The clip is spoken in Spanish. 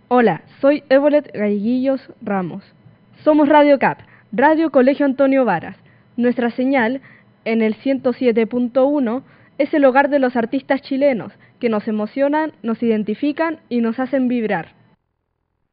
Hola, soy Evolet Galleguillos Ramos. Somos Radio CAP, Radio Colegio Antonio Varas. Nuestra señal, en el 107.1, es el hogar de los artistas chilenos, que nos emocionan, nos identifican y nos hacen vibrar.